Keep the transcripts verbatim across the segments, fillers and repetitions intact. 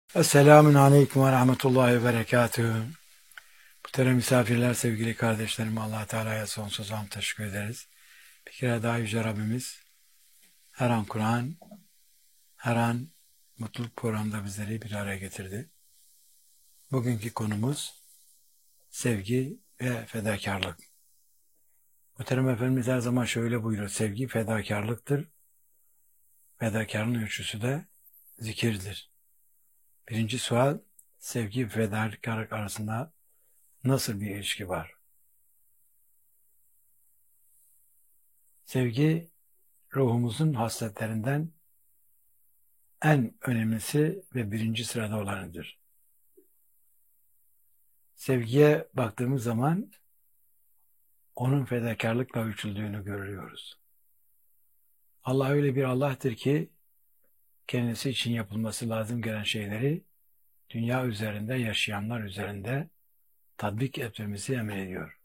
Esselamun Aleyküm ve Rahmetullahi ve Berekatühü. Muhterem misafirler, sevgili kardeşlerim, Allah Teala'ya sonsuz hamd teşekkür ederiz. Bir kere daha Yüce Rabbimiz her an Kur'an, her an mutluluk programında bizleri bir araya getirdi. Bugünkü konumuz sevgi ve fedakarlık. Muhterem Efendimiz her zaman şöyle buyuruyor: sevgi fedakarlıktır. Fedakarlığın ölçüsü de zikirdir. Birinci sual: sevgi ve fedakarlık arasında nasıl bir ilişki var? Sevgi, ruhumuzun hasletlerinden en önemlisi ve birinci sırada olanıdır. Sevgiye baktığımız zaman onun fedakarlıkla ölçüldüğünü görüyoruz. Allah öyle bir Allah'tır ki kendisi için yapılması lazım gelen şeyleri dünya üzerinde yaşayanlar üzerinde tatbik etmemizi emrediyor.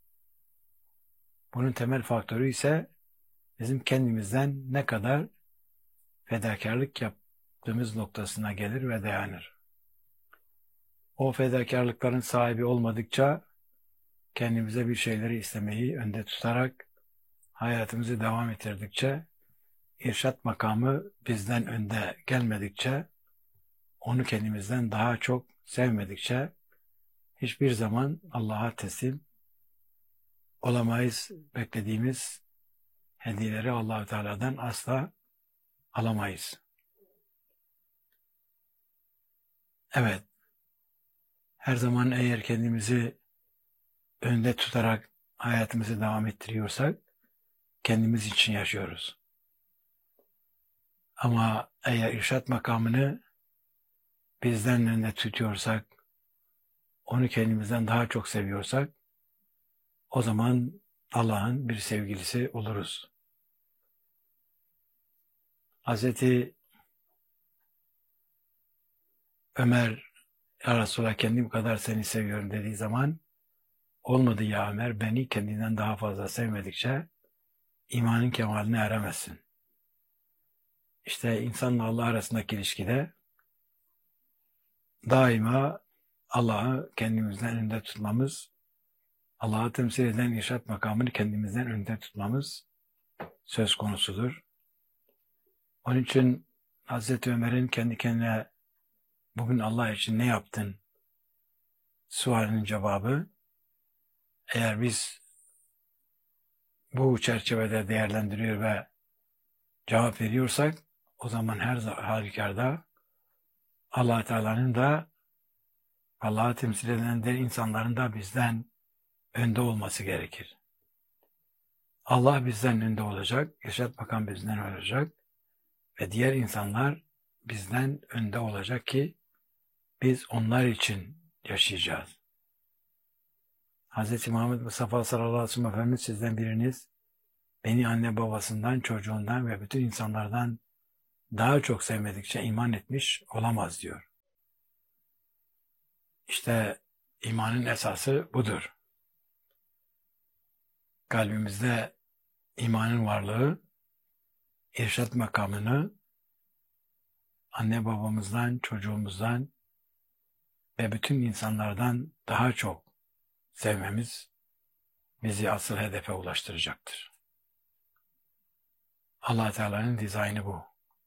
Bunun temel faktörü ise bizim kendimizden ne kadar fedakarlık yaptığımız noktasına gelir ve dayanır. O fedakarlıkların sahibi olmadıkça kendimize bir şeyleri istemeyi önde tutarak hayatımızı devam ettirdikçe, irşat makamı bizden önde gelmedikçe, onu kendimizden daha çok sevmedikçe hiçbir zaman Allah'a teslim olamayız. Beklediğimiz hediyeleri Allah-u Teala'dan asla alamayız. Evet, her zaman eğer kendimizi önde tutarak hayatımızı devam ettiriyorsak kendimiz için yaşıyoruz. Ama eğer irşat makamını bizden önde tutuyorsak, onu kendimizden daha çok seviyorsak, o zaman Allah'ın bir sevgilisi oluruz. Hazreti Ömer, "Ya Resulallah, kendim kadar seni seviyorum" dediği zaman, "Olmadı ya Ömer, beni kendinden daha fazla sevmedikçe imanın kemaline eremezsin." İşte insanla Allah arasındaki ilişkide daima Allah'ı kendimizden önde tutmamız, Allah'ı temsil eden irşat makamını kendimizden önde tutmamız söz konusudur. Onun için Hazreti Ömer'in kendi kendine "Bugün Allah için ne yaptın?" sualinin cevabı, eğer biz bu çerçevede değerlendiriyor ve cevap veriyorsak, o zaman her halükarda Allah Teala'nın da, Allah'ı temsil eden diğer insanların da bizden önde olması gerekir. Allah bizden önde olacak, irşat makam bizden olacak ve diğer insanlar bizden önde olacak ki biz onlar için yaşayacağız. Hz. Muhammed Mustafa sallallahu aleyhi ve sellem Efendimiz, "Sizden biriniz beni anne babasından, çocuğundan ve bütün insanlardan daha çok sevmedikçe iman etmiş olamaz" diyor. İşte imanın esası budur. Kalbimizde imanın varlığı, irşat makamını anne babamızdan, çocuğumuzdan ve bütün insanlardan daha çok sevmemiz bizi asıl hedefe ulaştıracaktır. Allah Teala'nın dizaynı bu.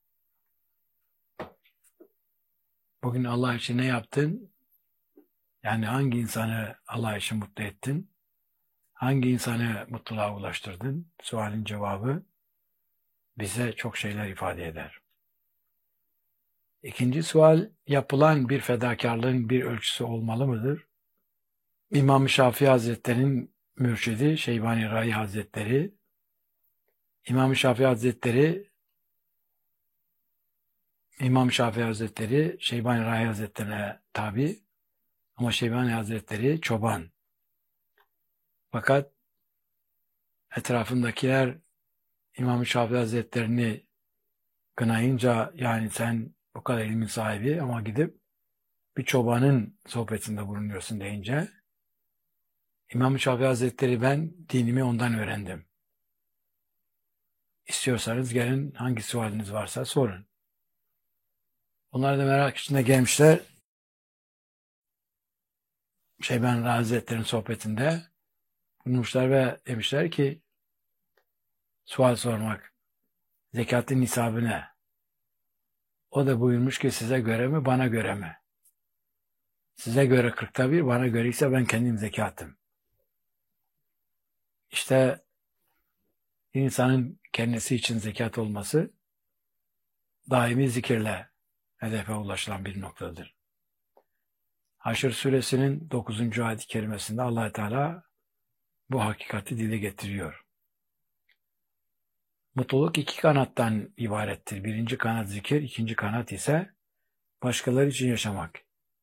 Bugün Allah için ne yaptın? Yani hangi insanı Allah için mutlu ettin? Hangi insanı mutluluğa ulaştırdın? Sualin cevabı bize çok şeyler ifade eder. İkinci sual, yapılan bir fedakarlığın bir ölçüsü olmalı mıdır? İmam Şafii Hazretleri'nin mürşidi Şeybani Rai Hazretleri, İmam Şafii Hazretleri, İmam Şafii Hazretleri Şeybani Rai Hazretlerine tabi, ama Şeybani Hazretleri çoban. Fakat etrafındakiler İmam Şafii Hazretlerini kınayınca, yani sen bu kadar ilmin sahibi ama gidip bir çobanın sohbetinde bulunuyorsun deyince, İmam Şafii Hazretleri, "Ben dinimi ondan öğrendim. İstiyorsanız gelin, hangi sualiniz varsa sorun." Onlar da merak içinde gelmişler. Şeyban Hazretleri'nin sohbetinde bulmuşlar ve demişler ki sual sormak. Zekatın nisabı ne? O da buyurmuş ki size göre mi bana göre mi? Size göre kırkta bir, bana göre ise ben kendim zekatım. İşte insanın kendisi için zekat olması daimi zikirle hedefe ulaşılan bir noktadır. Haşr suresinin dokuzuncu ayet-i kerimesinde Allah Teala bu hakikati dile getiriyor. Mutluluk iki kanattan ibarettir. Birinci kanat zikir, ikinci kanat ise başkaları için yaşamak.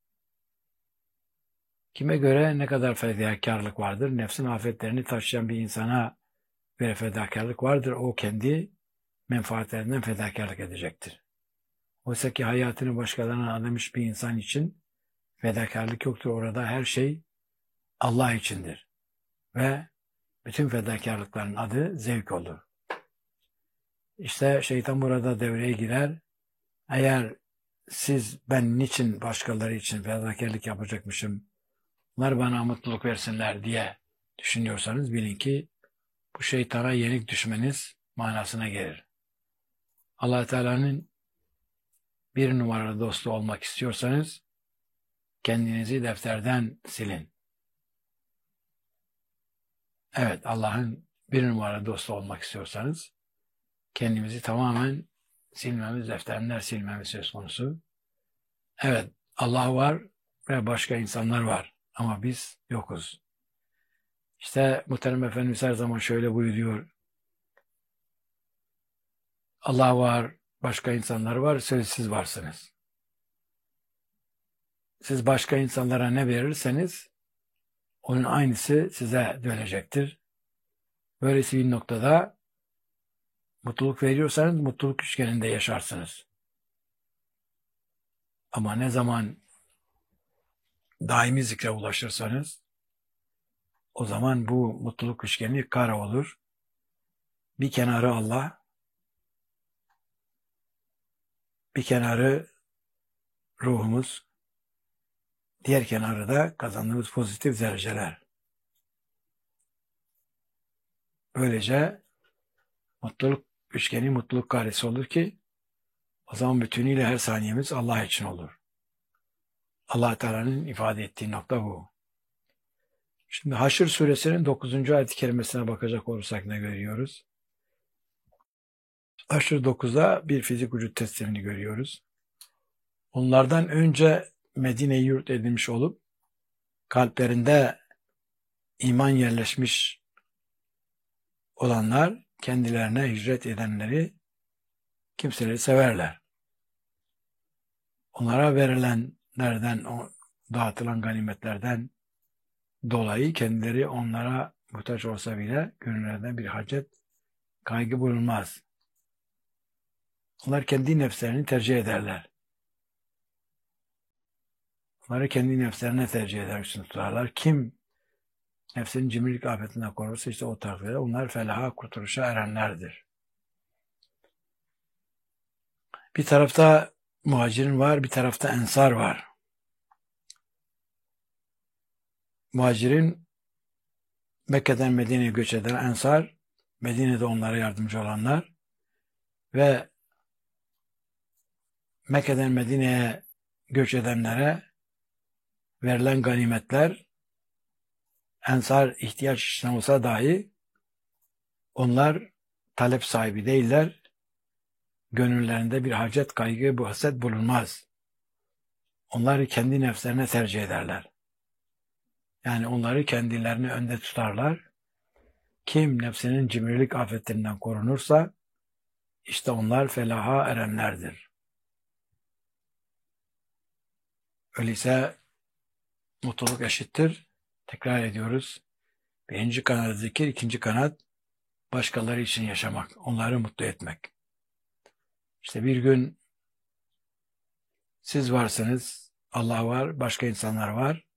Kime göre ne kadar fedakarlık vardır? Nefsin afetlerini taşıyan bir insana bir fedakarlık vardır. O kendi menfaatlerinden fedakarlık edecektir. Oysa ki hayatını başkalarına adamış bir insan için fedakarlık yoktur. Orada her şey Allah içindir. Ve bütün fedakarlıkların adı zevk olur. İşte şeytan burada devreye girer. Eğer siz ben niçin başkaları için fedakarlık yapacakmışım, bunlar bana mutluluk versinler diye düşünüyorsanız bilin ki bu şeytana yenik düşmeniz manasına gelir. Allah Teala'nın bir numaralı dostu olmak istiyorsanız kendinizi defterden silin. Evet, Allah'ın bir numaralı dostu olmak istiyorsanız kendimizi tamamen silmemiz, defterinden silmemiz söz konusu. Evet, Allah var ve başka insanlar var ama biz yokuz. İşte Muhterem Efendimiz her zaman şöyle buyuruyor. Allah var, başka insanlar var, söz siz varsınız. Siz başka insanlara ne verirseniz onun aynısı size dönecektir. Böylesi bir noktada mutluluk veriyorsanız mutluluk üçgeninde yaşarsınız. Ama ne zaman daimi zikre ulaşırsanız o zaman bu mutluluk üçgeni kara olur. Bir kenarı Allah, bir kenarı ruhumuz, diğer kenarı da kazandığımız pozitif dereceler. Böylece mutluluk üçgeni mutluluk karesi olur ki o zaman bütünüyle her saniyemiz Allah için olur. Allah Teala'nın ifade ettiği nokta bu. Şimdi Haşr suresinin dokuzuncu ayet-i kerimesine bakacak olursak ne görüyoruz? Haşr dokuzda bir fizik vücut teslimini görüyoruz. Onlardan önce Medine'yi yurt edinmiş olup kalplerinde iman yerleşmiş olanlar kendilerine hicret edenleri, kimseleri severler. Onlara verilenlerden, o dağıtılan ganimetlerden dolayı kendileri onlara muhtaç olsa bile gönüllerinde bir hacet, kaygı bulunmaz. Onlar kendi nefslerini tercih ederler. Onları kendi nefslerine tercih eder, üstüne tutarlar. Kim nefsinin cimrilik afetinden korursa işte o takdirde onlar felaha, kurtuluşa erenlerdir. Bir tarafta muhacirin var, bir tarafta ensar var. Muhacirin Mekke'den Medine'ye göç eden, ensar Medine'de onlara yardımcı olanlar ve Mekke'den Medine'ye göç edenlere verilen ganimetler ensar ihtiyaç içinde olsa dahi onlar talep sahibi değiller. Gönüllerinde bir hacet, kaygı, bu haset bulunmaz. Onları kendi nefslerine tercih ederler. Yani onları kendilerini önde tutarlar. Kim nefsinin cimrilik afetlerinden korunursa işte onlar felaha erenlerdir. Öyleyse mutluluk eşittir. Tekrar ediyoruz. Birinci kanat zikir, ikinci kanat başkaları için yaşamak, onları mutlu etmek. İşte bir gün siz varsınız, Allah var, başka insanlar var.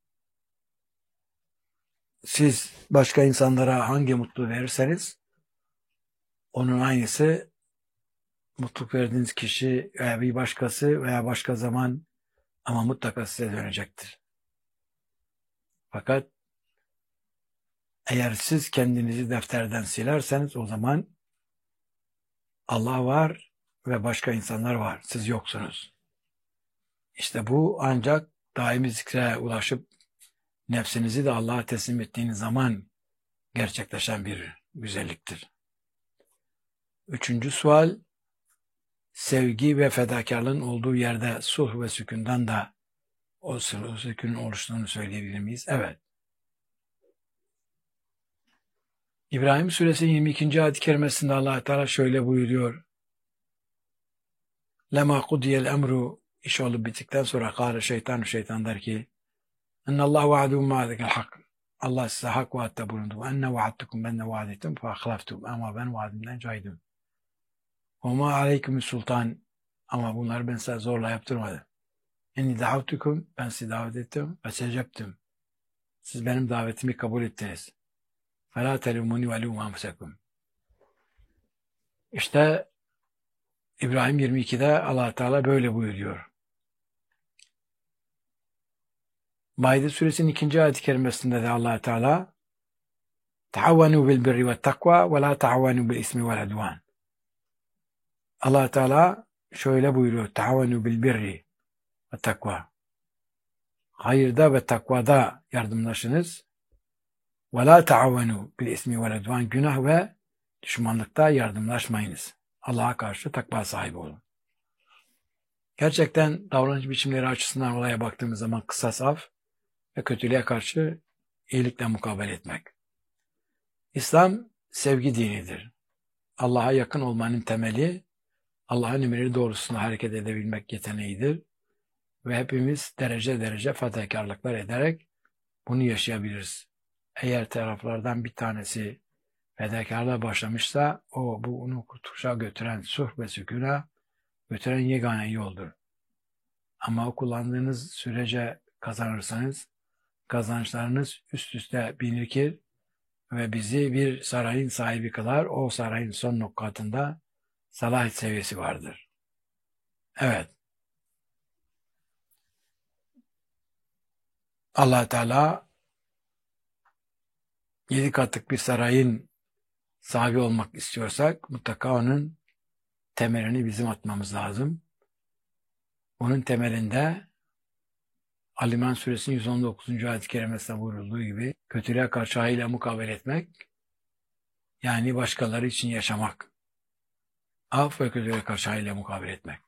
Siz başka insanlara hangi mutluluğu verirseniz onun aynısı mutluluk verdiğiniz kişi veya bir başkası veya başka zaman ama mutlaka size dönecektir. Fakat eğer siz kendinizi defterden silerseniz o zaman Allah var ve başka insanlar var. Siz yoksunuz. İşte bu ancak daimi zikre ulaşıp nefsinizi de Allah'a teslim ettiğiniz zaman gerçekleşen bir güzelliktir. Üçüncü sual, sevgi ve fedakarlığın olduğu yerde sulh ve sükûndan da o sulh ve sükûnun oluştuğunu söyleyebilir miyiz? Evet. İbrahim Suresi yirmi ikinci ayet-i kerimesinde Allah Teala şöyle buyuruyor. Lema kudiyel emru, iş olup bittikten sonra kâle şeytan, şeytan der ki ennallahu vaadûm ma'adekel hak. Allah size hak vaatte bulundu. Enne vaadtukum, ben de vaad ettim fe ahlaftum. Ama ben vaadimden caydım. Ve ma aleyküm sultan, ama bunları ben size zorla yaptırmadım. Enni dahavtukum, ben sizi davet ettim ve secebtüm. Siz benim davetimi kabul ettiniz. فَلَا تَلُمُونِ وَلُمْ أَنْفُسَكُمْ. İşte İbrahim yirmi ikide Allah Teala böyle buyuruyor. Maide suresinin ikinci ayet-i kerimesinde de Allah Teala تَعَوَّنُوا بِالْبِرِّ وَالتَّقْوَى وَلَا تَعَوَّنُوا بِالْإِسْمِ وَالْعُدْوَانِ. Allah Teala şöyle buyuruyor. تَعَوَّنُوا بِالْبِرِّ وَالتَّقْوَى. Hayırda ve takvada yardımlaşınız. وَلَا تَعَوَّنُوا بِالْإِسْمِ وَالْعُدْوَانِ. Günah ve düşmanlıkta yardımlaşmayınız. Allah'a karşı takva sahibi olun. Gerçekten davranış biçimleri açısından olaya baktığımız zaman kısas af ve kötülüğe karşı iyilikle mukabele etmek. İslam sevgi dinidir. Allah'a yakın olmanın temeli Allah'ın emirleri doğrultusunda hareket edebilmek yeteneğidir. Ve hepimiz derece derece fedakarlıklar ederek bunu yaşayabiliriz. Eğer taraflardan bir tanesi fedakarlığa başlamışsa o bu onu kurtuluşa götüren sulh ve sükûna götüren yegane yoldur. Ama o kullandığınız sürece kazanırsanız kazançlarınız üst üste birikir ve bizi bir sarayın sahibi kılar. O sarayın son noktasında salahiyet seviyesi vardır. Evet. Allah Teala yedi katlık bir sarayın sahibi olmak istiyorsak mutlaka onun temelini bizim atmamız lazım. Onun temelinde Ali İmran Suresinin yüz on dokuzuncu ayet-i kerimesinde buyurulduğu gibi kötülüğe karşı hayırla mukabele etmek, yani başkaları için yaşamak. Af ve kötülüğe karşı hayırla mukabele etmek.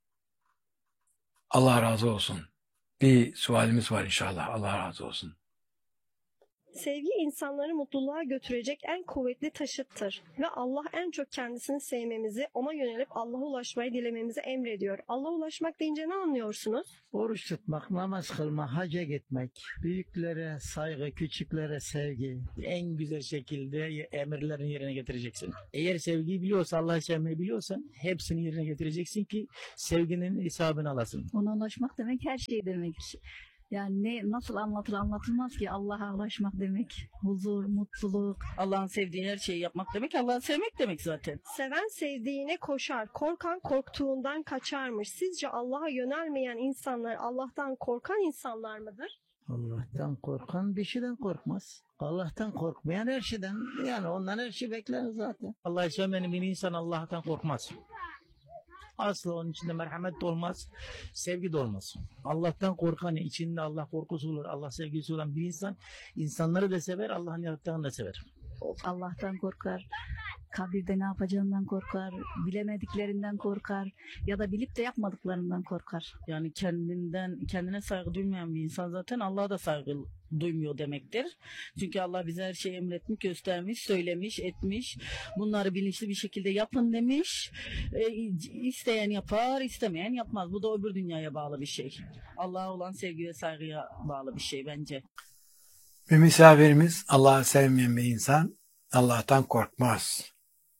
Allah razı olsun. Bir sualimiz var inşallah. Allah razı olsun. Sevgi insanları mutluluğa götürecek en kuvvetli taşıttır ve Allah en çok kendisini sevmemizi, ona yönelip Allah'a ulaşmayı dilememizi emrediyor. Allah'a ulaşmak deyince ne anlıyorsunuz? Oruç tutmak, namaz kılmak, hacca gitmek, büyüklere saygı, küçüklere sevgi, en güzel şekilde emirlerin yerine getireceksin. Eğer sevgiyi biliyorsan, Allah'ı sevmeyi biliyorsan hepsini yerine getireceksin ki sevginin hesabını alasın. Ona ulaşmak demek her şey demek. Yani ne, nasıl anlatır anlatılmaz ki Allah'a ulaşmak demek. Huzur, mutluluk. Allah'ın sevdiği her şeyi yapmak demek, Allah'ı sevmek demek zaten. Seven sevdiğine koşar, korkan korktuğundan kaçarmış. Sizce Allah'a yönelmeyen insanlar Allah'tan korkan insanlar mıdır? Allah'tan korkan bir şeyden korkmaz. Allah'tan korkmayan her şeyden, yani ondan her şey beklenir zaten. Allah'ı sevmeyen bir insan Allah'tan korkmaz. Asla onun içinde merhamet de olmaz, sevgi de olmaz. Allah'tan korkan, içinde Allah korkusu olur, Allah sevgisi olan bir insan, insanları da sever, Allah'ın yarattığını da sever. Allah'tan korkar, kabirde ne yapacağından korkar, bilemediklerinden korkar ya da bilip de yapmadıklarından korkar. Yani kendinden, kendine saygı duymayan bir insan zaten Allah'a da saygı duymuyor demektir. Çünkü Allah bize her şeyi emretmiş, göstermiş, söylemiş, etmiş. Bunları bilinçli bir şekilde yapın demiş. E, isteyen yapar, istemeyen yapmaz. Bu da öbür dünyaya bağlı bir şey. Allah'a olan sevgi ve saygıya bağlı bir şey bence. Bir misafirimiz Allah'ı sevmeyen bir insan Allah'tan korkmaz.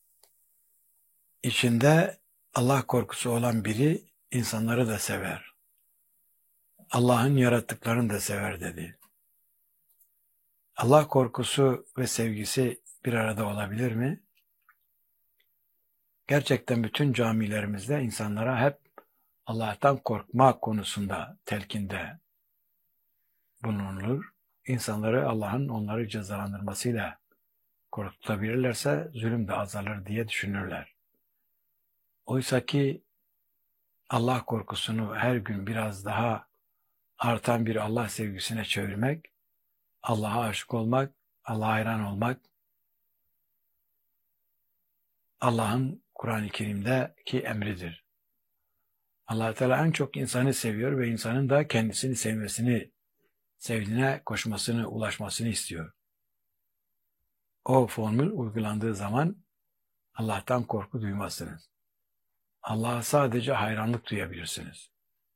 İçinde Allah korkusu olan biri insanları da sever. Allah'ın yarattıklarını da sever dedi. Allah korkusu ve sevgisi bir arada olabilir mi? gerçekten bütün camilerimizde insanlara hep Allah'tan korkma konusunda telkinde bulunulur. İnsanları Allah'ın onları cezalandırmasıyla korkutabilirlerse zulüm de azalır diye düşünürler. Oysa ki Allah korkusunu her gün biraz daha artan bir Allah sevgisine çevirmek, Allah'a aşık olmak, Allah'a hayran olmak, Allah'ın Kur'an-ı Kerim'deki emridir. Allah Teala en çok insanı seviyor ve insanın da kendisini sevmesini, sevdiğine koşmasını, ulaşmasını istiyor. O formül uygulandığı zaman Allah'tan korku duymazsınız. Allah'a sadece hayranlık duyabilirsiniz.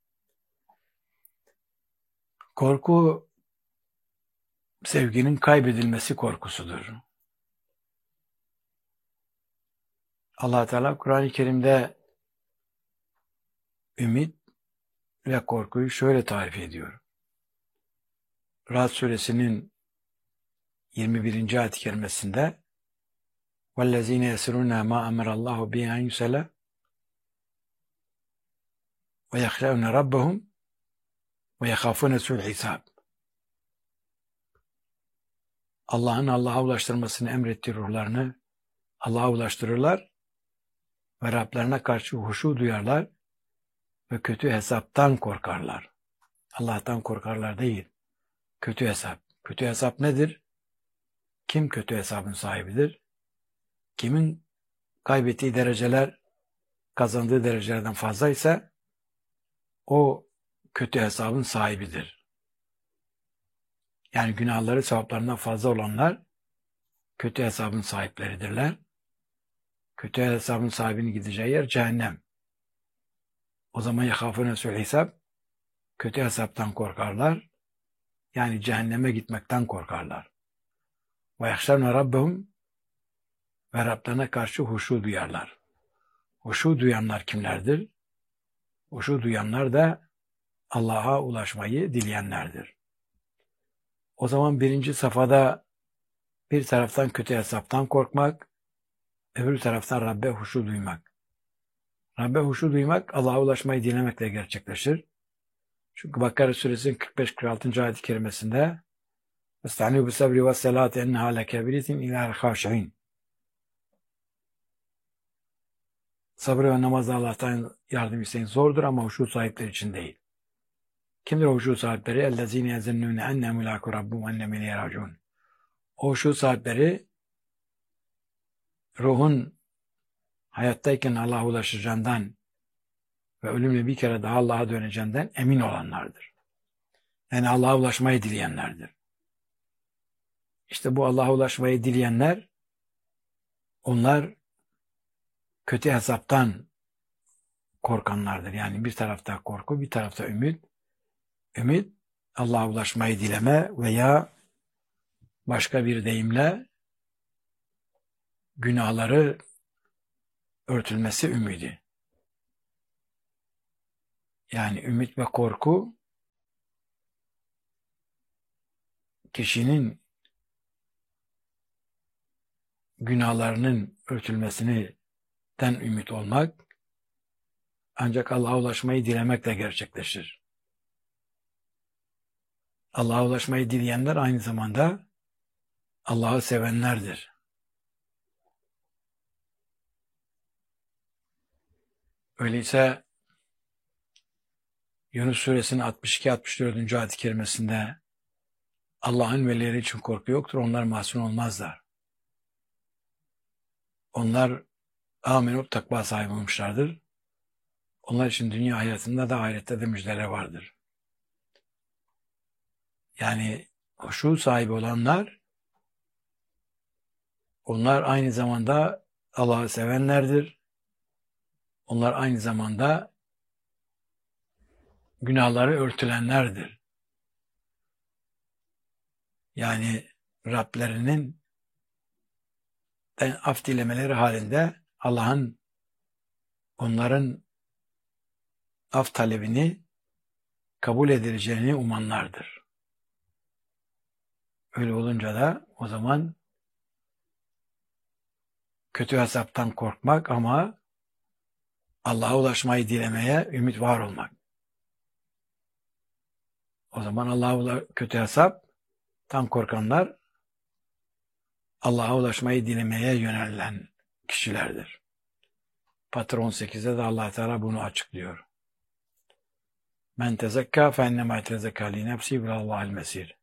Korku, sevginin kaybedilmesi korkusudur. Allah Teala Kur'an-ı Kerim'de ümit ve korkuyu şöyle tarif ediyor. Ra'd suresinin yirmi birinci ayet-i kerimesinde وَالَّذ۪ينَ يَسِرُونَ مَا أَمَرَ اللّٰهُ بِهِ اَنْ يُسَلَ وَيَخْشَوْنَ رَبَّهُمْ وَيَخَافُونَ سُوءَ الْحِسَابِ. Allah'ın Allah'a ulaştırmasını emrettiği ruhlarını Allah'a ulaştırırlar ve Rablerine karşı huşu duyarlar ve kötü hesaptan korkarlar. Allah'tan korkarlar değil, kötü hesap. Kötü hesap nedir? Kim kötü hesabın sahibidir? Kimin kaybettiği dereceler kazandığı derecelerden fazla ise o kötü hesabın sahibidir. Yani günahları sevaplarından fazla olanlar kötü hesabın sahipleridirler. Kötü hesabın sahibinin gideceği yer cehennem. O zaman yakafune sul hesap, kötü hesaptan korkarlar. Yani cehenneme gitmekten korkarlar. Ve yahşavne rabbehum, ve Rablerine karşı huşu duyarlar. Huşu duyanlar kimlerdir? Huşu duyanlar da Allah'a ulaşmayı dileyenlerdir. O zaman birinci safhada bir taraftan kötü hesaptan korkmak, öbür taraftan Rabbe huşu duymak. Rabbe huşu duymak Allah'a ulaşmayı dilemekle gerçekleşir. Çünkü Bakara suresinin kırk beş kırk altıncı ayet-i kerimesinde "Estaizu bis-sabri ve's-salati enneha lekebiratin ilâ'l khâşi'in." Sabır ve namazda Allah'tan yardım isteyin zordur ama huşu sahipleri için değil. Kimdir o huşu sahipleri? اَلَّذ۪ينَ يَزَنُّونَ اَنَّ مُلَاكُ رَبُّمْ اَنَّ مِلْيَ رَاجُونَ. O huşu sahipleri ruhun hayattayken Allah'a ulaşacağından ve ölümle bir kere daha Allah'a döneceğinden emin olanlardır. Yani Allah'a ulaşmayı dileyenlerdir. İşte bu Allah'a ulaşmayı dileyenler, onlar kötü hesaptan korkanlardır. Yani bir tarafta korku, bir tarafta ümit. Ümit, Allah'a ulaşmayı dileme veya başka bir deyimle günahları örtülmesi ümidi. Yani ümit ve korku kişinin günahlarının örtülmesinden ümit olmak ancak Allah'a ulaşmayı dilemekle gerçekleşir. Allah'a ulaşmayı dileyenler aynı zamanda Allah'ı sevenlerdir. Öyleyse Yunus suresinin altmış iki altmış dördüncü ayet-i kerimesinde Allah'ın velileri için korku yoktur, onlar mahzun olmazlar. Onlar amenup takva sahibi olmuşlardır. Onlar için dünya hayatında da ahirette de müjdeler vardır. Yani huşu sahibi olanlar, onlar aynı zamanda Allah'ı sevenlerdir. Onlar aynı zamanda günahları örtülenlerdir. Yani Rablerinin af dilemeleri halinde Allah'ın onların af talebini kabul edileceğini umanlardır. Öyle olunca da o zaman kötü hesaptan korkmak ama Allah'a ulaşmayı dilemeye ümit var olmak. O zaman Allah'a kötü hesap, tam korkanlar Allah'a ulaşmayı dilemeye yönelen kişilerdir. Fatır on sekizde de Allah Teala bunu açıklıyor. Men tezekka fe ennemâ tezekka li nefsi ve Allah'il mesir.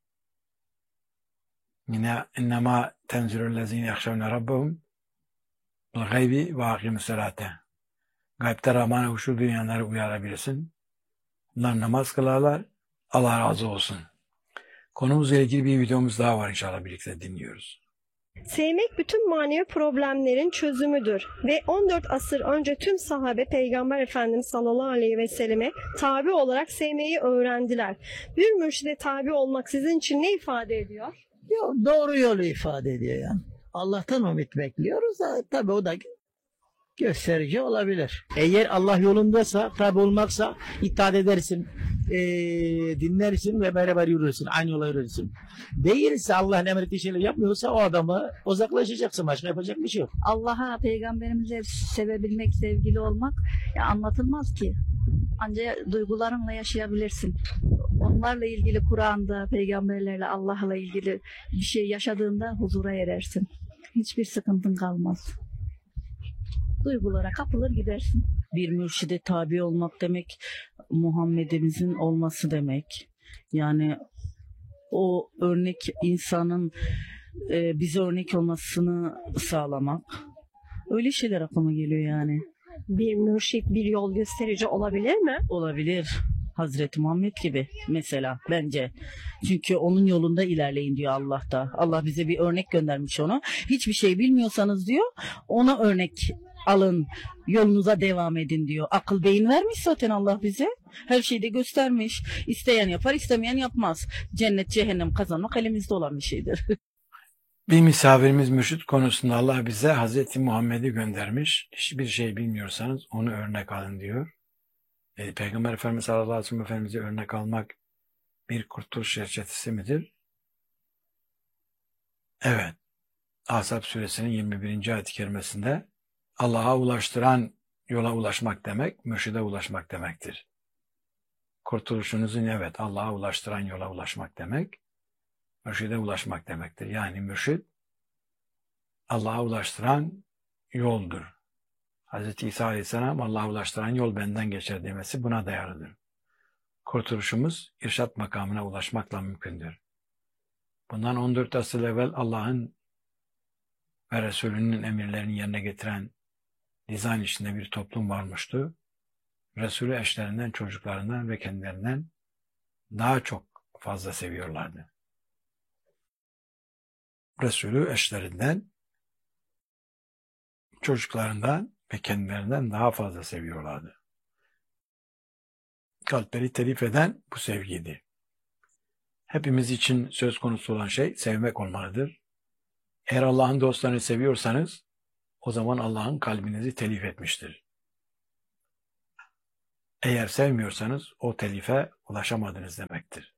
Yine ennemâ tenzilüllezîne yahşevne rabbehum bil gaybi ve akimus salate. Gaybte Rahman'a huşu dünyaları uyarabilirsin. Bunlar namaz kılarlar. Allah razı olsun. Konumuzla ilgili bir videomuz daha var, inşallah birlikte dinliyoruz. Sevmek bütün manevi problemlerin çözümüdür ve on dört asır önce tüm sahabe Peygamber Efendimiz sallallahu aleyhi ve selleme tabi olarak sevmeyi öğrendiler. Bir mürşide tabi olmak sizin için ne ifade ediyor? Yok, doğru yolu ifade ediyor yani. Allah'tan ümit bekliyoruz. Tabii o da gösterici olabilir. Eğer Allah yolundaysa, tabi olmaksa itaat edersin, ee, dinlersin ve beraber yürürsün, aynı yola yürürsün. Değilse Allah'ın emrettiği şeyleri yapmıyorsa o adamı uzaklaşacaksın, başka yapacak bir şey yok. Allah'a, peygamberimize sevebilmek, sevgili olmak ya anlatılmaz ki. Ancak duygularınla yaşayabilirsin. Onlarla ilgili Kur'an'da, peygamberlerle, Allah'la ilgili bir şey yaşadığında huzura erersin. Hiçbir sıkıntın kalmaz. Duygulara kapılır gidersin. Bir mürşide tabi olmak demek Muhammed'imizin olması demek. Yani o örnek insanın e, bize örnek olmasını sağlamak. Öyle şeyler aklıma geliyor yani. Bir mürşit, bir yol gösterici olabilir mi? Olabilir. Hazreti Muhammed gibi mesela bence. Çünkü onun yolunda ilerleyin diyor Allah da. Allah bize bir örnek göndermiş onu. Hiçbir şey bilmiyorsanız diyor, ona örnek alın, yolunuza devam edin diyor. Akıl beyin vermiş zaten Allah bize. Her şeyi de göstermiş. İsteyen yapar, istemeyen yapmaz. Cennet, cehennem kazanmak elimizde olan bir şeydir. Bir misafirimiz mürşit konusunda Allah bize Hazreti Muhammed'i göndermiş. Hiçbir şey bilmiyorsanız onu örnek alın diyor. E, Peygamber Efendimiz sallallahu aleyhi ve sellem Efendimiz'i örnek almak bir kurtuluş reçetesi midir? Evet. Ahzab suresinin yirmi birinci ayet-i kerimesinde Allah'a ulaştıran yola ulaşmak demek, mürşide ulaşmak demektir. Kurtuluşunuzun evet Allah'a ulaştıran yola ulaşmak demek, mürşide ulaşmak demektir. Yani mürşid Allah'a ulaştıran yoldur. Hz. İsa Aleyhisselam Allah'a ulaştıran yol benden geçer demesi buna dayalıdır. Kurtuluşumuz irşat makamına ulaşmakla mümkündür. Bundan on dört asır evvel Allah'ın ve Resulünün emirlerini yerine getiren dizayn içinde bir toplum varmıştı. Resulü eşlerinden, çocuklarından ve kendilerinden daha çok fazla seviyorlardı. Resulü eşlerinden, çocuklarından ve kendilerinden daha fazla seviyorlardı. Kalpleri telif eden bu sevgiydi. Hepimiz için söz konusu olan şey sevmek olmalıdır. Eğer Allah'ın dostlarını seviyorsanız, o zaman Allah'ın kalbinizi telif etmiştir. Eğer sevmiyorsanız o telife ulaşamadınız demektir.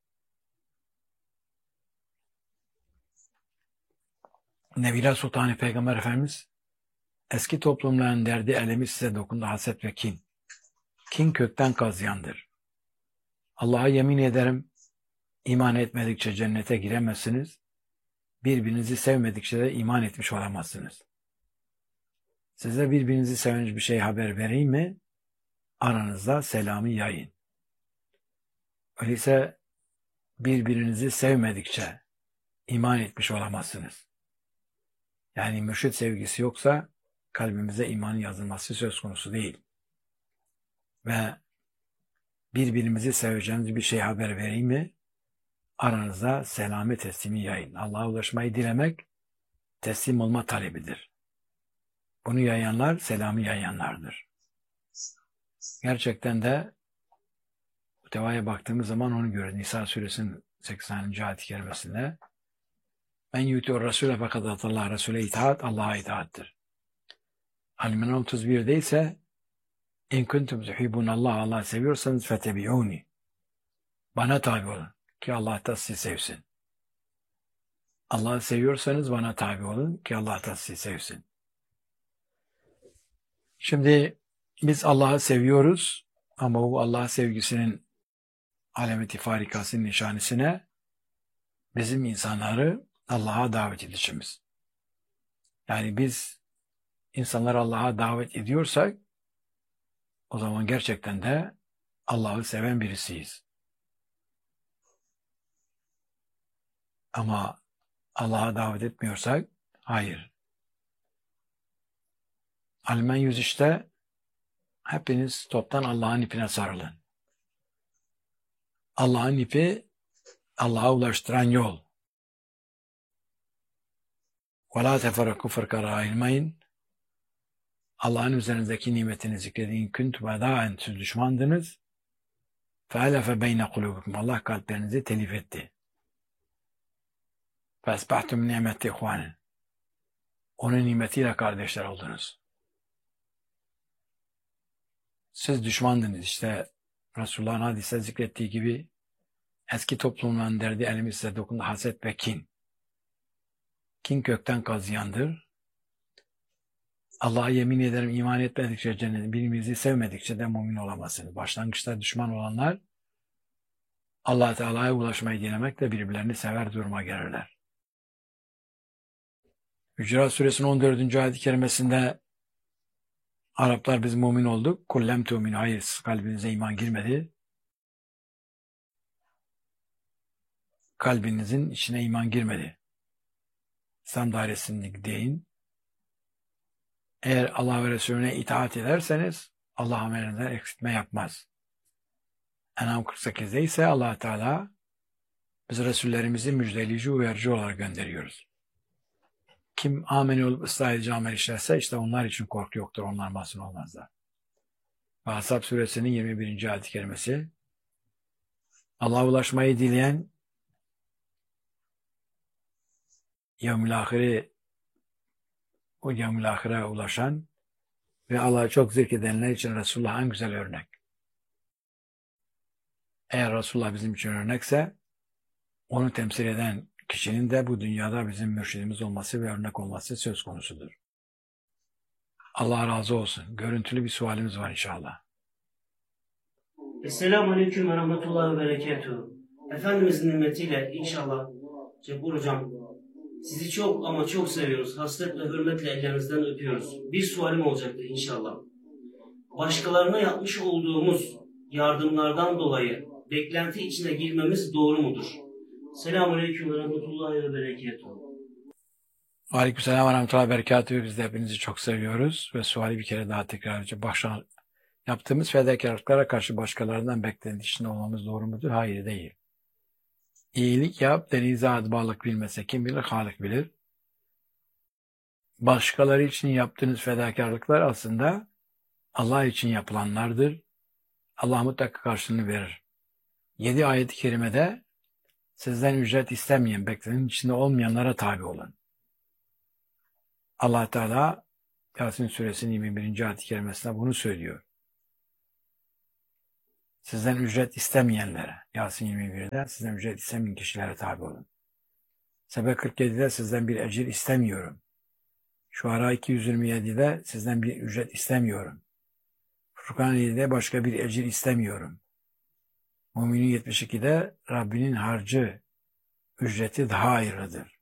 Nebile Sultan Peygamber Efendimiz, eski toplumların derdi elemi size dokundu haset ve kin. Kin kökten kazıyandır. Allah'a yemin ederim, iman etmedikçe cennete giremezsiniz, birbirinizi sevmedikçe de iman etmiş olamazsınız. Size birbirinizi sevinç bir şey haber vereyim mi? Aranızda selamı yayın. Öyleyse birbirinizi sevmedikçe iman etmiş olamazsınız. Yani mürşit sevgisi yoksa kalbimize imanın yazılması söz konusu değil. Ve birbirimizi seveceğimiz bir şey haber vereyim mi? Aranızda selamı teslimi yayın. Allah'a ulaşmayı dilemek teslim olma talebidir. Bunu yayanlar selamı yayanlardır. Gerçekten de bu tevaya baktığımız zaman onu görüyoruz. Nisa suresinin sekseninci ayet-i kerimesinde ben yutuyor Resul'e fakat Allah Resul'e itaat Allah'a itaattir. Al-İmran otuz bir'de ise in kuntum tuhibbunallah Allah seviyorsanız fetebi'uni. Bana tabi olun ki Allah da sizi sevsin. Allah'ı seviyorsanız bana tabi olun ki Allah da sizi sevsin. Şimdi biz Allah'ı seviyoruz ama bu Allah sevgisinin alameti farikasının nişanesine bizim insanları Allah'a davet edişimiz. Yani biz insanları Allah'a davet ediyorsak o zaman gerçekten de Allah'ı seven birisiyiz. Ama Allah'a davet etmiyorsak hayır. Almen yüz işte hepiniz toptan Allah'ın ipine sarılın. Allah'ın ipi Allah'a ulaştıran yol. وَلَا تَفَرَقُوا فَرْقَرَا ayrılmayın. Allah'ın üzerinizdeki nimetini zikredin. Kuntum adaen, siz düşmandınız. فَأَلَفَ بَيْنَ قُلُوبِكُمْ, Allah kalplerinizi telif etti. فَأَسْبَحْتُمْ نِعْمَةِ اِخْوَانٍ, onun nimetiyle kardeşler oldunuz. Siz düşmandınız. İşte Resulullah'ın hadiste zikrettiği gibi eski toplumların derdi elimiz size dokundu, haset ve kin. Kin kökten kazıyandır. Allah'a yemin ederim iman etmedikçe cennet, birbirinizi sevmedikçe de mümin olamazsınız. Başlangıçta düşman olanlar Allah Teala'ya ulaşmayı dilemekle birbirlerini sever duruma gelirler. Hücurat Suresinin on dördüncü ayet-i kerimesinde Araplar biz mümin olduk. Kullem tu'min, hayır kalbinize iman girmedi. Kalbinizin içine iman girmedi. İslam dairesindeki deyin. Eğer Allah ve Resulüne itaat ederseniz Allah amelinden eksiltme yapmaz. En'am kırk sekizde ise Allah Teala biz Resullerimizi müjdeleyici, uyarıcı olarak gönderiyoruz. Kim ameni olup ıslah edici amel işlerse işte onlar için korku yoktur. Onlar mahzun olmazlar. Ve Ashab suresinin yirmi birinci ayet-i kerimesi Allah'a ulaşmayı dileyen yevmül ahire, o yevmül ahire ulaşan ve Allah'ı çok zikredenler için Resulullah en güzel örnek. Eğer Resulullah bizim için örnekse onu temsil eden kişinin de bu dünyada bizim mürşidimiz olması ve örnek olması söz konusudur. Allah razı olsun. Görüntülü bir sualimiz var inşallah. Esselamu Aleyküm ve Rahmetullahi ve Berekatuhu. Efendimizin nimetiyle inşallah Cebur Hocam, sizi çok ama çok seviyoruz. Hasret ve hürmetle ellerinizden öpüyoruz. Bir sualim olacaktı inşallah. Başkalarına yapmış olduğumuz yardımlardan dolayı beklenti içine girmemiz doğru mudur? Selamun Aleyküm ve Rahmetullahi ve Berekatuhu. Aleykümselam ve Rahmetullahi ve Berekatuhu. Biz de hepinizi çok seviyoruz ve suali bir kere daha tekrar edeceğim. Başla, yaptığımız fedakarlıklara karşı başkalarından beklenti içinde olmamız doğru mudur? Hayır, değil. İyilik yap, denize adbalık bilmese kim bilir, Halik bilir. Başkaları için yaptığınız fedakarlıklar aslında Allah için yapılanlardır. Allah mutlaka karşılığını verir. Yedi ayet-i kerimede sizden ücret istemeyen, beklentinin içinde olmayanlara tabi olun. Allah Teala Yasin Suresinin yirmi birinci ayet-i kerimesinde bunu söylüyor. Sizden ücret istemeyenlere, Yasin yirmi birde sizden ücret istemeyen kişilere tabi olun. Sebe kırk yedide sizden bir ecir istemiyorum. Şuara iki yüz yirmi yedide sizden bir ücret istemiyorum. Furkan yedide başka bir ecir istemiyorum. Mümin yetmiş ikide Rabbinin harcı, ücreti daha hayırlıdır.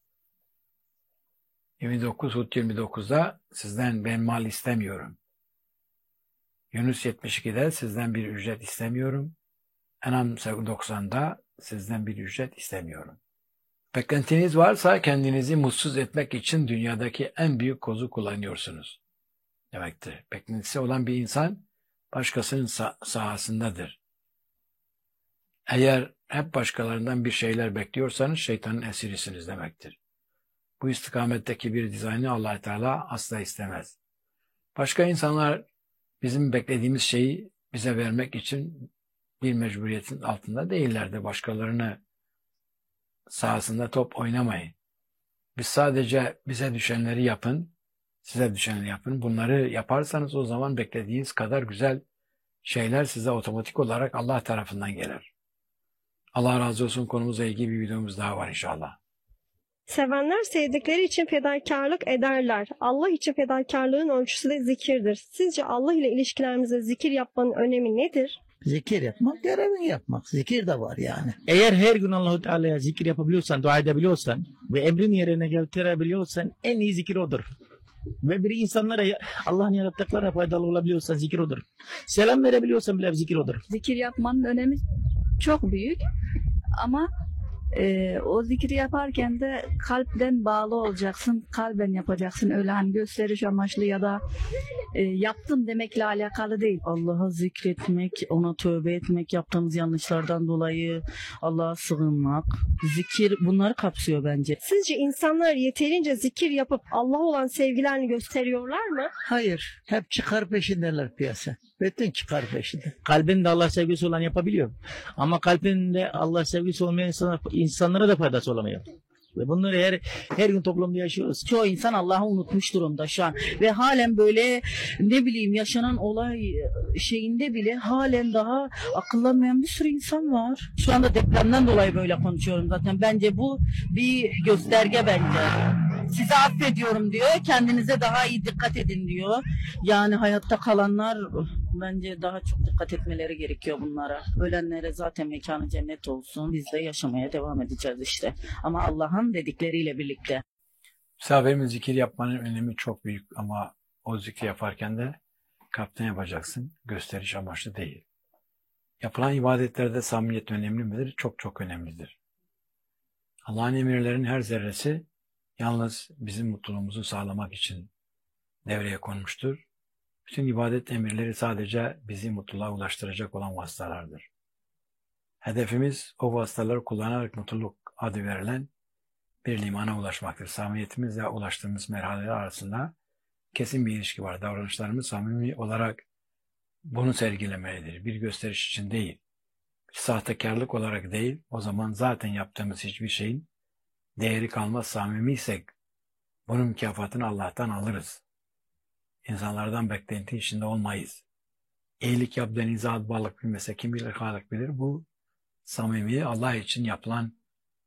yirmi dokuz Hud yirmi dokuzda sizden ben mal istemiyorum. Yunus yetmiş ikide sizden bir ücret istemiyorum. En'am doksan'da sizden bir ücret istemiyorum. Beklentiniz varsa kendinizi mutsuz etmek için dünyadaki en büyük kozu kullanıyorsunuz demektir. Beklentisi olan bir insan başkasının sah sahasındadır. Eğer hep başkalarından bir şeyler bekliyorsanız şeytanın esirisiniz demektir. Bu istikametteki bir dizaynı Allah Teala asla istemez. Başka insanlar bizim beklediğimiz şeyi bize vermek için bir mecburiyetin altında değillerdir. Başkalarını sahasında top oynamayın. Biz sadece bize düşenleri yapın, size düşenleri yapın. Bunları yaparsanız o zaman beklediğiniz kadar güzel şeyler size otomatik olarak Allah tarafından gelir. Allah razı olsun, konumuzla ilgili bir videomuz daha var inşallah. Sevenler sevdikleri için fedakarlık ederler. Allah için fedakarlığın ölçüsü de zikirdir. Sizce Allah ile ilişkilerimizde zikir yapmanın önemi nedir? Zikir yapmak, görevini yapmak. Zikir de var yani. Eğer her gün Allah-u Teala'ya zikir yapabiliyorsan, dua edebiliyorsan ve emrini yerine getirebiliyorsan en iyi zikir odur. Ve bir insanlara, Allah'ın yarattıklarına faydalı olabiliyorsan zikir odur. Selam verebiliyorsan bile zikir odur. Zikir yapmanın önemi çok büyük ama e, o zikri yaparken de kalpten bağlı olacaksın, kalben yapacaksın. Öyle hani gösteriş amaçlı ya da e, yaptım demekle alakalı değil. Allah'a zikretmek, ona tövbe etmek, yaptığımız yanlışlardan dolayı Allah'a sığınmak, zikir bunları kapsıyor bence. Sizce insanlar yeterince zikir yapıp Allah'a olan sevgilerini gösteriyorlar mı? Hayır. Hep çıkar peşindeler piyasa. Bütün çıkar peşinde. Kalbinde Allah sevgisi olan yapabiliyor. Ama kalbinde Allah sevgisi olmayan insana, insanlara da faydası olamıyor. Ve bunları her, her gün toplumda yaşıyoruz. Çoğu insan Allah'ı unutmuş durumda şu an ve halen böyle ne bileyim yaşanan olay şeyinde bile halen daha akıllanmayan bir sürü insan var. Şu anda depremden dolayı böyle konuşuyorum zaten. Bence bu bir gösterge bence. Sizi affediyorum diyor, kendinize daha iyi dikkat edin diyor. Yani hayatta kalanlar bence daha çok dikkat etmeleri gerekiyor bunlara. Ölenlere zaten mekanı cennet olsun. Biz de yaşamaya devam edeceğiz işte. Ama Allah'ın dedikleriyle birlikte. Misafirimiz zikir yapmanın önemi çok büyük ama o zikri yaparken de kalpten yapacaksın. Gösteriş amaçlı değil. Yapılan ibadetlerde samimiyet önemli midir? Çok çok önemlidir. Allah'ın emirlerin her zerresi yalnız bizim mutluluğumuzu sağlamak için devreye konmuştur. Bütün ibadet emirleri sadece bizi mutluluğa ulaştıracak olan vasıtalardır. Hedefimiz o vasıtaları kullanarak mutluluk adı verilen bir limana ulaşmaktır. Samimiyetimizle ulaştığımız merhaleler arasında kesin bir ilişki var. Davranışlarımız samimi olarak bunu sergilemelidir. Bir gösteriş için değil, bir sahtekarlık olarak değil, o zaman zaten yaptığımız hiçbir şeyin değeri kalmaz. Samimiysek bunun mükafatını Allah'tan alırız. İnsanlardan beklenti içinde olmayız. İyilik yap denize at balık bilmese kim bilir Halik bilir. Bu samimi Allah için yapılan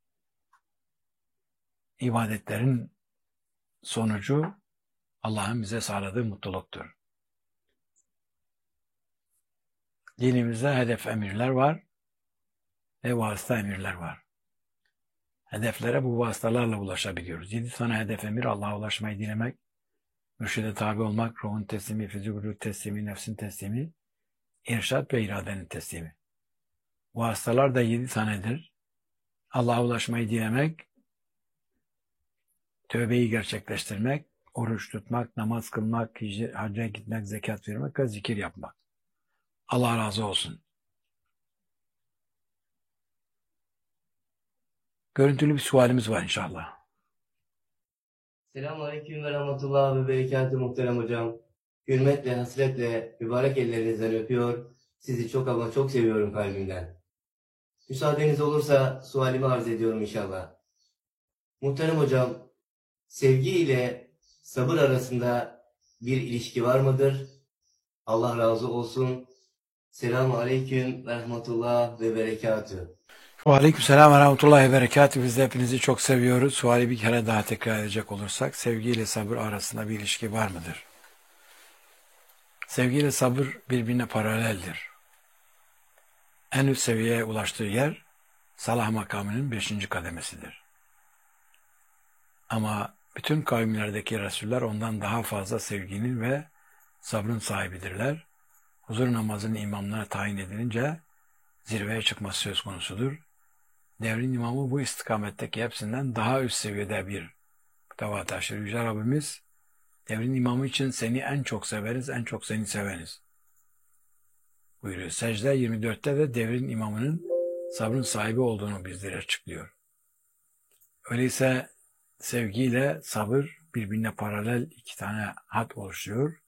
ibadetlerin sonucu Allah'ın bize sağladığı mutluluktur. Dinimizde hedef emirler var ve vasıta emirler var. Hedeflere bu vasıtalarla ulaşabiliyoruz. Yedi tane hedef emir Allah'a ulaşmayı dilemek, mürşide tabi olmak, ruhun teslimi, füzû teslimi, nefsin teslimi, irşad ve iradenin teslimi. Vasıtalar da yedi tanedir. Allah'a ulaşmayı dilemek, tövbeyi gerçekleştirmek, oruç tutmak, namaz kılmak, hacca gitmek, zekat vermek ve zikir yapmak. Allah razı olsun. Görüntülü bir sualimiz var inşallah. Selamünaleyküm ve rahmetullah ve berekatü muhterem hocam. Hürmetle, hasretle, mübarek ellerinizden öpüyor. Sizi çok ama çok seviyorum kalbimden. Müsaadeniz olursa sualimi arz ediyorum inşallah. Muhterem hocam, sevgi ile sabır arasında bir ilişki var mıdır? Allah razı olsun. Selamünaleyküm ve rahmetullah ve berekatü. Aleykümselam ve rahmetullahi ve berekatü. Biz de hepinizi çok seviyoruz. Suali bir kere daha tekrar edecek olursak, sevgi ile sabır arasında bir ilişki var mıdır? Sevgi ile sabır birbirine paraleldir. En üst seviyeye ulaştığı yer, salah makamının beşinci kademesidir. Ama bütün kavimlerdeki Resuller ondan daha fazla sevginin ve sabrın sahibidirler. Huzur namazının imamlarına tayin edilince zirveye çıkması söz konusudur. Devrin imamı bu istikametteki hepsinden daha üst seviyede bir muhteva taşır. Yüce Rabbimiz, devrin imamı için seni en çok severiz, en çok seni seveniz buyuruyor. Secde yirmi dörtte de devrin imamının sabrın sahibi olduğunu bizlere açıklıyor. Öyleyse sevgiyle sabır birbirine paralel iki tane hat oluşuyor.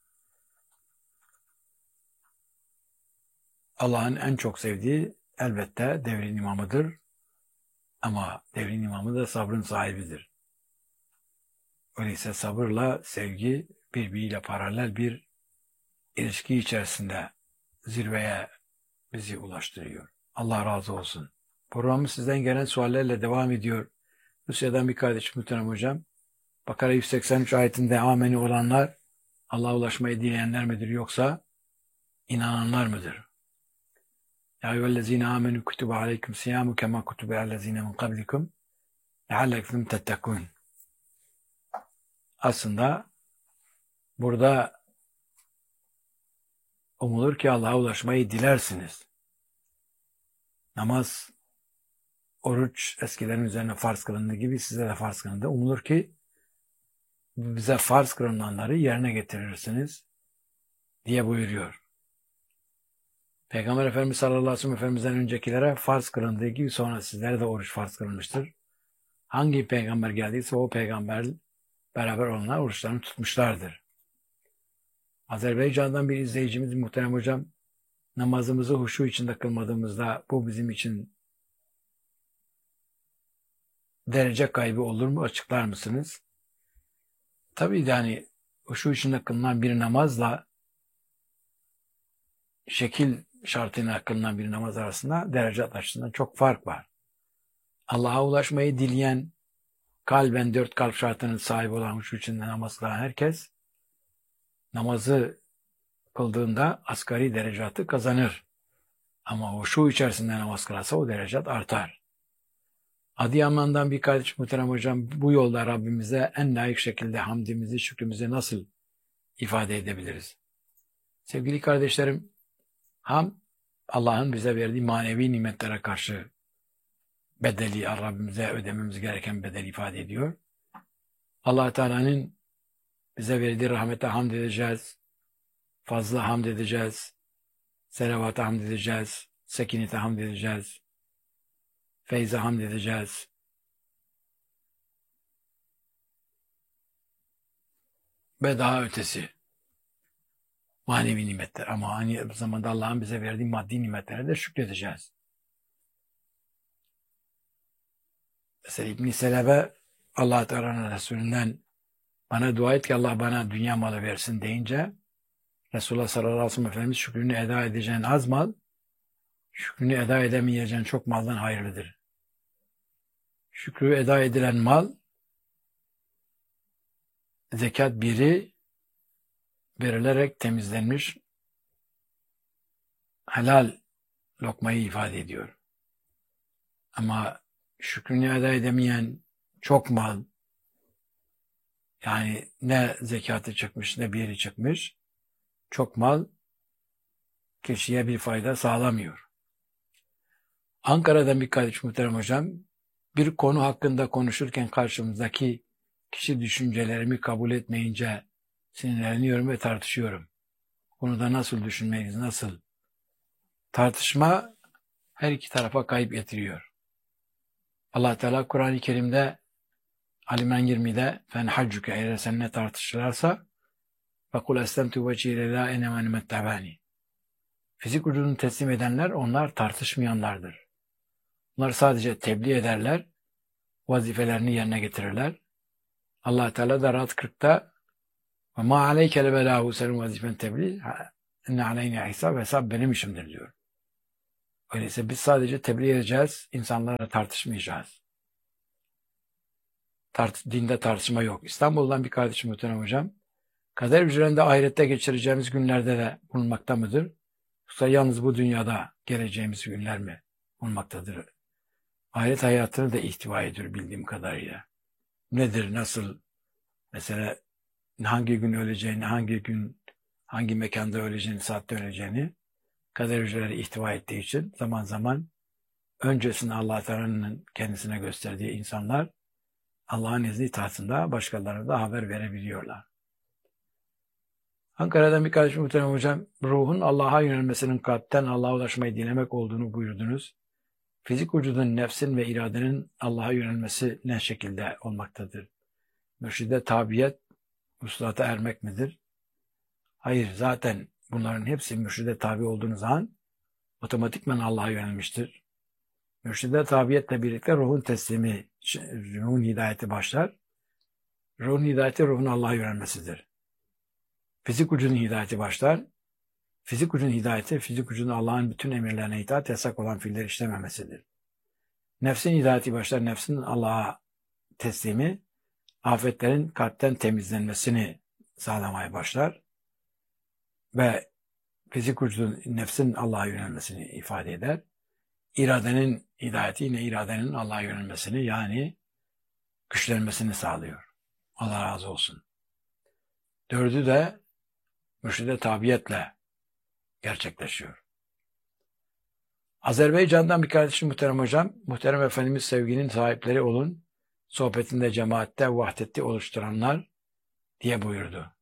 Allah'ın en çok sevdiği elbette devrin imamıdır. Ama devrin imamı da sabrın sahibidir. Öyleyse sabırla sevgi birbiriyle paralel bir ilişki içerisinde zirveye bizi ulaştırıyor. Allah razı olsun. Programımız sizden gelen suallerle devam ediyor. Rusya'dan bir kardeşim muhterem hocam. Bakara yüz seksen üç ayetinde ameni olanlar Allah'a ulaşmayı dileyenler midir yoksa inananlar mıdır? Ya eyyühellezine amenu kutibe aleyküm siyamu kema kutibe allezine min kablikum leallekum tettekûn. Aslında burada umulur ki Allah'a ulaşmayı dilersiniz. Namaz, oruç eskilerin üzerine farz kılındığı gibi size de farz kılındı. Umulur ki bize farz kılınanları yerine getirirsiniz diye buyuruyor. Peygamber Efendimiz sallallahu aleyhi ve sellem Efendimiz'den öncekilere farz kılındığı gibi sonra sizlere de oruç farz kılınmıştır. Hangi peygamber geldiyse o peygamber beraber onlar oruçlarını tutmuşlardır. Azerbaycan'dan bir izleyicimiz muhterem hocam, namazımızı huşu içinde kılmadığımızda bu bizim için derece kaybı olur mu? Açıklar mısınız? Tabii yani huşu içinde kılınan bir namazla şekil şartına kılınan bir namaz arasında derecat açısından çok fark var. Allah'a ulaşmayı dileyen, kalben dört kalp şartının sahibi olan huşu içinde namaz kılan herkes namazı kıldığında asgari derecatı kazanır. Ama huşu içerisinde namaz kılarsa o derecat artar. Adıyaman'dan bir kardeş muhterem hocam, bu yolda Rabbimize en layık şekilde hamdimizi, şükrümüzü nasıl ifade edebiliriz? Sevgili kardeşlerim, ham Allah'ın bize verdiği manevi nimetlere karşı bedeli, Rabbimize ödememiz gereken bedeli ifade ediyor. Allah Teala'nın bize verdiği rahmete hamd edeceğiz, fazla hamd edeceğiz, selavata hamd edeceğiz, sekinete hamd edeceğiz, feyze hamd edeceğiz. Ve daha ötesi manevi nimetler. Ama aynı zamanda Allah'ın bize verdiği maddi nimetlere de şükredeceğiz. Mesela İbn-i Selebe Allah Teala'nın Resulünden bana dua et ki Allah bana dünya malı versin deyince Resulullah sallallahu aleyhi ve sellem Efendimiz şükrünü eda edeceğin az mal, şükrünü eda edemeyeceğin çok maldan hayırlıdır. Şükrü eda edilen mal zekat biri verilerek temizlenmiş helal lokmayı ifade ediyor. Ama şükrünü eda edemeyen çok mal, yani ne zekatı çıkmış ne biri çıkmış, çok mal kişiye bir fayda sağlamıyor. Ankara'dan bir kardeş muhterem hocam, bir konu hakkında konuşurken karşımızdaki kişi düşüncelerimi kabul etmeyince sinirleniyorum ve tartışıyorum. Konuda nasıl düşünmeliyiz, nasıl? Tartışma her iki tarafa kayıp getiriyor. Allah Teala Kur'an-ı Kerim'de Ali-İmran yirmide fen haccuke eğer seninle tartışırlarsa فَقُلْ اَسْلَمْتُ وَجِهِ لَا اَنَمَنِ مَتَّبَانِ Fizik vücudunu teslim edenler onlar tartışmayanlardır. Onlar sadece tebliğ ederler, vazifelerini yerine getirirler. Allah Teala da Ra'd kırkta وَمَا عَلَيْكَ لَبَلَاهُ senin vazifen tebliğ اِنَّ عَلَيْنَا hesap hesap benim işimdir diyor. Öyleyse biz sadece tebliğ edeceğiz, insanlarla tartışmayacağız. Tart dinde tartışma yok. İstanbul'dan bir kardeşim muhterem hocam, kader hücrelerinde ahirette geçireceğimiz günlerde de bulunmakta mıdır? Yoksa yalnız bu dünyada geleceğimiz günler mi bulunmaktadır? Ahiret hayatını da ihtiva ediyor bildiğim kadarıyla. Nedir, nasıl, mesela hangi gün öleceğini, hangi gün, hangi mekanda öleceğini, saatte öleceğini kader hücreleri ihtiva ettiği için zaman zaman öncesinde Allah Teala'nın kendisine gösterdiği insanlar Allah'ın izni tahtında başkalarına da haber verebiliyorlar. Ankara'dan bir kardeşim muhterem hocam, ruhun Allah'a yönelmesinin kalpten Allah'a ulaşmayı dilemek olduğunu buyurdunuz. Fizik vücudun, nefsin ve iradenin Allah'a yönelmesi ne şekilde olmaktadır? Mürşide tabiyet, vuslata ermek midir? Hayır, zaten bunların hepsi mürşide tabi olduğunuz zaman otomatikman Allah'a yönelmiştir. Mürşide tabiyetle birlikte ruhun teslimi, ruhun hidayeti başlar. Ruhun hidayeti ruhun Allah'a yönelmesidir. Fizik vücudun hidayeti başlar. Fizik vücudun hidayeti, fizik vücudun Allah'ın bütün emirlerine itaat, yasak olan fiilleri işlememesidir. Nefsin hidayeti başlar, nefsin Allah'a teslimi afetlerin kalpten temizlenmesini sağlamaya başlar ve fizik vücudun, nefsin Allah'a yönelmesini ifade eder. İradenin hidayeti yine iradenin Allah'a yönelmesini, yani güçlenmesini sağlıyor. Allah razı olsun. Dördü de mürşide tabiyetle gerçekleşiyor. Azerbaycan'dan bir kardeşim muhterem hocam, muhterem Efendimiz sevginin sahipleri olun, sohbetinde cemaatte vahdeti oluşturanlar diye buyurdu.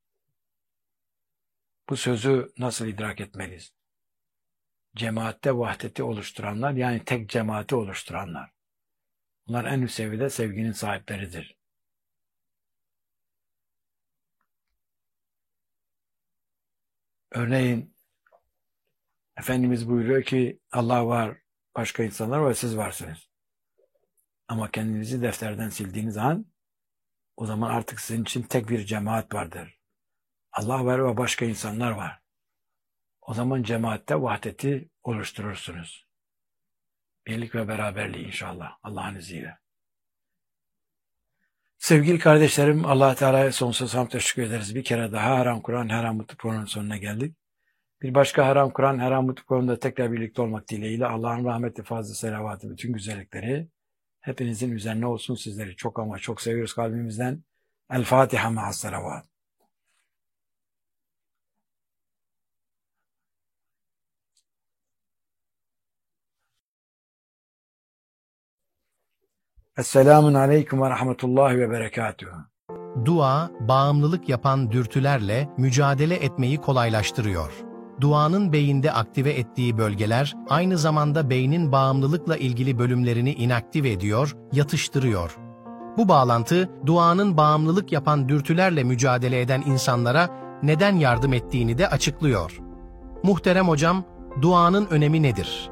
Bu sözü nasıl idrak etmeliyiz? Cemaatte vahdeti oluşturanlar, yani tek cemaati oluşturanlar. Bunlar en üst seviyede sevginin sahipleridir. Örneğin Efendimiz buyuruyor ki Allah var, başka insanlar var, siz varsınız. Ama kendinizi defterden sildiğiniz an o zaman artık sizin için tek bir cemaat vardır. Allah var ve başka insanlar var. O zaman cemaatte vahdeti oluşturursunuz. Birlik ve beraberliği inşallah Allah'ın izniyle. Sevgili kardeşlerim, Allah Teala'ya sonsuz hamd teşekkür ederiz. Bir kere daha Haram Kur'an, Haram Mutlu programının sonuna geldik. Bir başka Haram Kur'an, Haram Mutlu programında tekrar birlikte olmak dileğiyle Allah'ın rahmeti, fazla selavatı, bütün güzellikleri hepinizin üzerine olsun. Sizleri çok ama çok seviyoruz kalbimizden. El Fatiha ma'as selavat. Esselamun aleyküm ve rahmetullahi ve berekatuhu. Dua, bağımlılık yapan dürtülerle mücadele etmeyi kolaylaştırıyor. Duanın beyinde aktive ettiği bölgeler, aynı zamanda beynin bağımlılıkla ilgili bölümlerini inaktive ediyor, yatıştırıyor. Bu bağlantı, duanın bağımlılık yapan dürtülerle mücadele eden insanlara neden yardım ettiğini de açıklıyor. Muhterem hocam, duanın önemi nedir?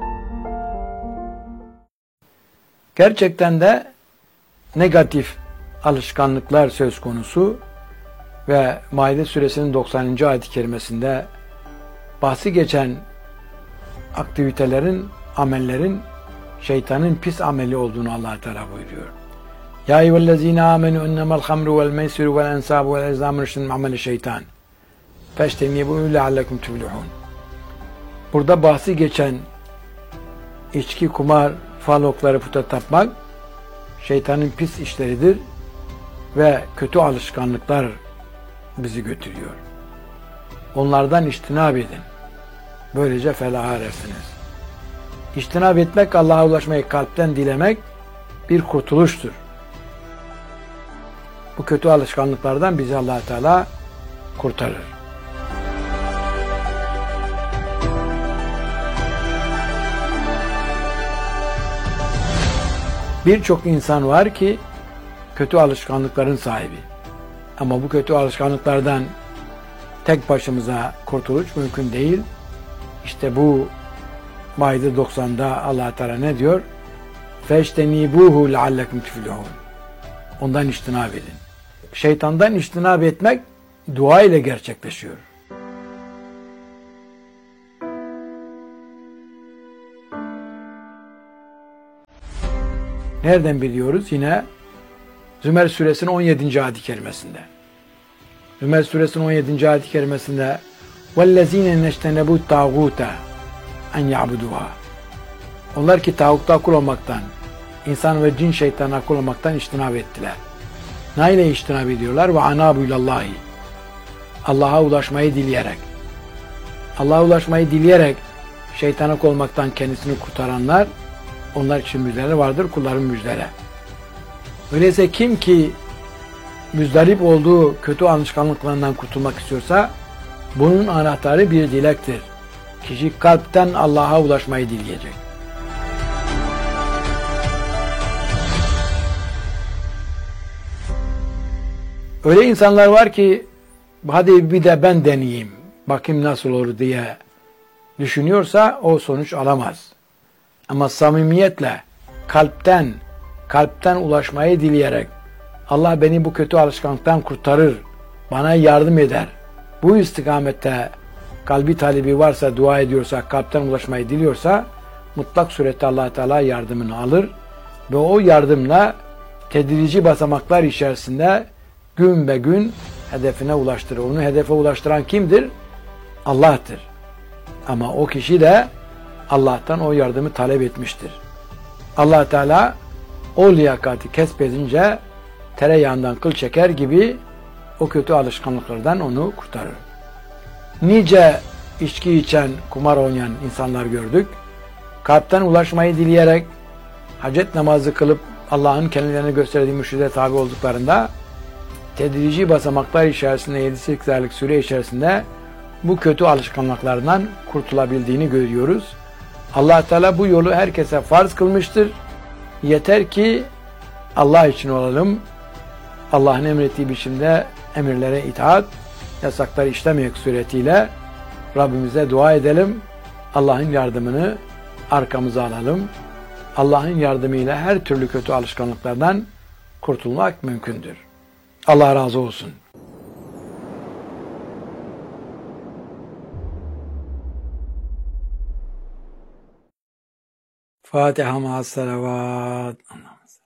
Gerçekten de negatif alışkanlıklar söz konusu ve Maide suresinin doksanıncı ayet-i kerimesinde bahsi geçen aktivitelerin, amellerin şeytanın pis ameli olduğunu Allah Teala buyuruyor. Ya eyyühellezine amenu innemel hamru vel meisiru vel ensabu vel ezlamu ricsun ameli şeytan. Feştenibu leallekum tuflihun. Burada bahsi geçen içki, kumar, fal okları, puta tapmak şeytanın pis işleridir ve kötü alışkanlıklar bizi götürüyor. Onlardan içtinab edin. Böylece felaha erersiniz. İçtinab etmek, Allah'a ulaşmayı kalpten dilemek bir kurtuluştur. Bu kötü alışkanlıklardan bizi Allah Teala kurtarır. Birçok insan var ki kötü alışkanlıkların sahibi. Ama bu kötü alışkanlıklardan tek başımıza kurtuluş mümkün değil. İşte bu Maide doksan'da Allah Teala ne diyor? Feştenibuhu leallekum tuflihun. Ondan içtinab edin. Şeytandan içtinab etmek dua ile gerçekleşiyor. Nereden biliyoruz? Yine Zümer suresinin on yedinci ayet-i kerimesinde. Zümer suresinin on yedinci ayet-i kerimesinde وَالَّذ۪ينَ نَجْتَنَبُوا الطَّاغُوتَ اَنْ يَعْبُدُوهَا. Onlar ki tağutta kul olmaktan, insan ve cin şeytanına kul olmaktan içtinab ettiler. Ne ile içtinab ediyorlar? وَعَنَابُ ilallahi. Allah'a ulaşmayı dileyerek. Allah'a ulaşmayı dileyerek şeytana kul olmaktan kendisini kurtaranlar, onlar için müjdeler vardır, kulların müjdeleri. Öyleyse kim ki müzdarip olduğu kötü alışkanlıklarından kurtulmak istiyorsa, bunun anahtarı bir dilektir. Kişi kalpten Allah'a ulaşmayı dileyecek. Öyle insanlar var ki, hadi bir de ben deneyeyim, bakayım nasıl olur diye düşünüyorsa o sonuç alamaz. Ama samimiyetle, kalpten, kalpten ulaşmayı dileyerek, Allah beni bu kötü alışkanlıktan kurtarır, bana yardım eder. Bu istikamette kalbi talebi varsa, dua ediyorsa, kalpten ulaşmayı diliyorsa, mutlak surette Allah Teala yardımını alır ve o yardımla tedrici basamaklar içerisinde gün be gün hedefine ulaştırır. Onu hedefe ulaştıran kimdir? Allah'tır. Ama o kişi de Allah'tan o yardımı talep etmiştir. Allah Teala o liyakati kesbedince tereyağından kıl çeker gibi o kötü alışkanlıklardan onu kurtarır. Nice içki içen, kumar oynayan insanlar gördük. Kalpten ulaşmayı dileyerek hacet namazı kılıp Allah'ın kendilerine gösterdiği mürşide tabi olduklarında tedrici basamaklar içerisinde yedi sekiz aylık süre içerisinde bu kötü alışkanlıklardan kurtulabildiğini görüyoruz. Allah Teala bu yolu herkese farz kılmıştır. Yeter ki Allah için olalım. Allah'ın emrettiği biçimde emirlere itaat, yasakları işlemek suretiyle Rabbimize dua edelim. Allah'ın yardımını arkamıza alalım. Allah'ın yardımıyla her türlü kötü alışkanlıklardan kurtulmak mümkündür. Allah razı olsun. Fatiha ma'as salavat.